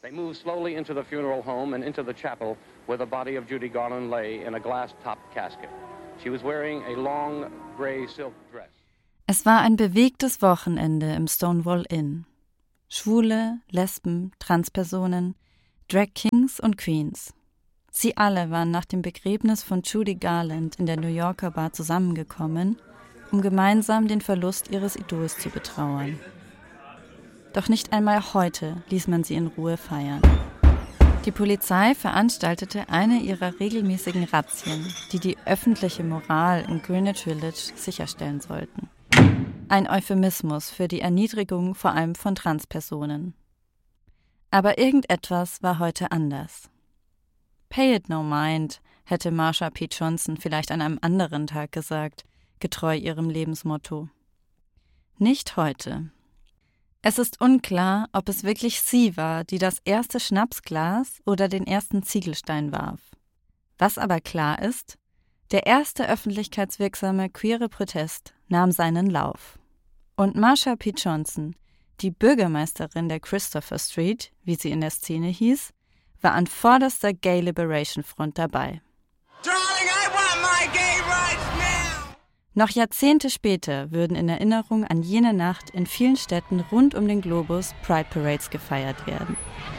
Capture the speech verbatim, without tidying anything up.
They moved slowly into the funeral home and into the chapel where the body of Judy Garland lay in a glass-topped casket. She was wearing a long gray silk dress. Es war ein bewegtes Wochenende im Stonewall Inn. Schwule, Lesben, Transpersonen, Drag Kings und Queens. Sie alle waren nach dem Begräbnis von Judy Garland in der New Yorker Bar zusammengekommen, um gemeinsam den Verlust ihres Idols zu betrauern. Doch nicht einmal heute ließ man sie in Ruhe feiern. Die Polizei veranstaltete eine ihrer regelmäßigen Razzien, die die öffentliche Moral in Greenwich Village sicherstellen sollten. Ein Euphemismus für die Erniedrigung vor allem von Transpersonen. Aber irgendetwas war heute anders. Pay it no mind, hätte Marsha P. Johnson vielleicht an einem anderen Tag gesagt, getreu ihrem Lebensmotto. Nicht heute. Es ist unklar, ob es wirklich sie war, die das erste Schnapsglas oder den ersten Ziegelstein warf. Was aber klar ist, der erste öffentlichkeitswirksame queere Protest nahm seinen Lauf. Und Marsha P. Johnson, die Bürgermeisterin der Christopher Street, wie sie in der Szene hieß, war an vorderster Gay Liberation Front dabei. Darling, I want my gay rights now. Noch Jahrzehnte später würden in Erinnerung an jene Nacht in vielen Städten rund um den Globus Pride Parades gefeiert werden.